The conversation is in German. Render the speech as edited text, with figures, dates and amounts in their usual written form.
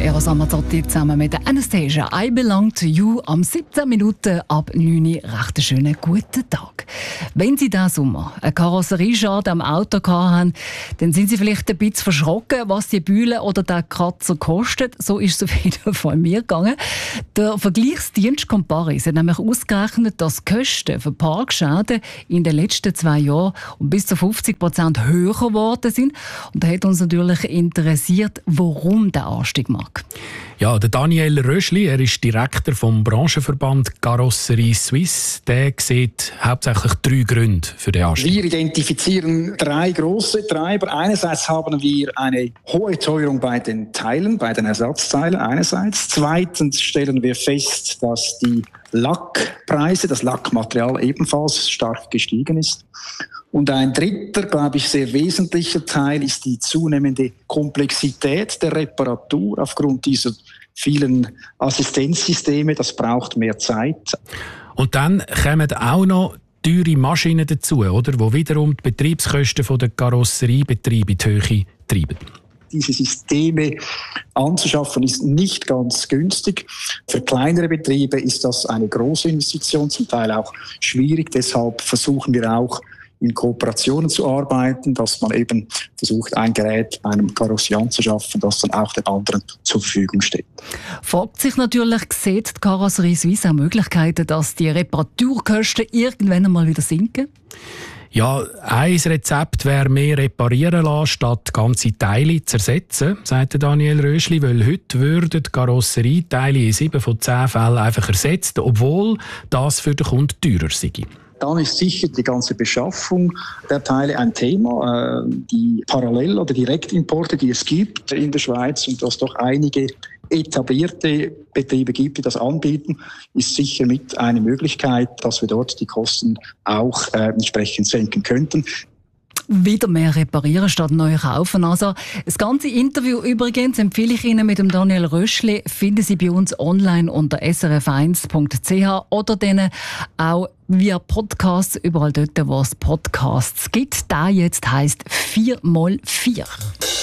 Eros Ramazzotti zusammen mit der Anastasia. I Belong to You am 17 Minuten ab 9 Uhr. Recht einen schönen guten Tag. Wenn Sie diesen Sommer einen Karosserieschaden am Auto hatten, dann sind Sie vielleicht ein bisschen verschrocken, was die Bühle oder der Kratzer kostet. So ist es auf jeden Fall mir gegangen. Der Vergleichsdienst Comparis hat nämlich ausgerechnet, dass die Kosten für Parkschäden in den letzten 2 Jahren um bis zu 50% höher geworden sind. Und da hat uns natürlich interessiert, warum der Anstieg mag. Ja, der Daniel Röschli, er ist Direktor vom Branchenverband Karosserie Suisse. Der sieht hauptsächlich 3 Gründe für den Anstieg. Wir identifizieren 3 grosse Treiber. Einerseits haben wir eine hohe Teuerung bei den Teilen, bei den Ersatzteilen einerseits. Zweitens stellen wir fest, dass die Lackpreise, das Lackmaterial ebenfalls stark gestiegen ist. Und ein dritter, glaube ich, sehr wesentlicher Teil ist die zunehmende Komplexität der Reparatur aufgrund dieser vielen Assistenzsysteme. Das braucht mehr Zeit. Und dann kommen auch noch teure Maschinen dazu, oder? Die wiederum die Betriebskosten der Karosseriebetriebe in die Höhe treiben. Diese Systeme anzuschaffen ist nicht ganz günstig. Für kleinere Betriebe ist das eine große Investition, zum Teil auch schwierig. Deshalb versuchen wir auch in Kooperationen zu arbeiten, dass man eben versucht, ein Gerät bei einem Karossier anzuschaffen, das dann auch den anderen zur Verfügung steht. Fragt sich natürlich, sieht die Karosserie Suisse auch Möglichkeiten, dass die Reparaturkosten irgendwann einmal wieder sinken? Ja, ein Rezept wäre mehr reparieren lassen, statt ganze Teile zu ersetzen, sagt Daniel Röschli, weil heute würden die Karosserieteile in 7 von 10 Fällen einfach ersetzt, obwohl das für den Kunden teurer sei. Dann ist sicher die ganze Beschaffung der Teile ein Thema. Die Parallel- oder Direktimporte, die es gibt in der Schweiz und dass doch einige etablierte Betriebe gibt, die das anbieten, ist sicher mit eine Möglichkeit, dass wir dort die Kosten auch entsprechend senken könnten. Wieder mehr reparieren statt neu kaufen. Also, das ganze Interview übrigens empfehle ich Ihnen mit dem Daniel Röschli. Finden Sie bei uns online unter srf1.ch oder dann auch via Podcasts, überall dort, wo es Podcasts gibt. Der jetzt heisst 4x4.